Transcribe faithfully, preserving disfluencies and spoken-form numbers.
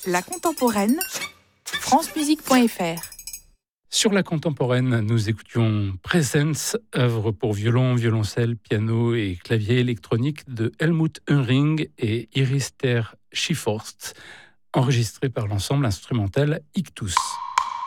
La contemporaine, francemusique point f r. Sur la contemporaine, nous écoutions Presence, œuvre pour violon, violoncelle, piano et clavier électronique de Helmut Hönring et Iris Ter Schiffhorst, enregistrée par l'ensemble instrumental Ictus.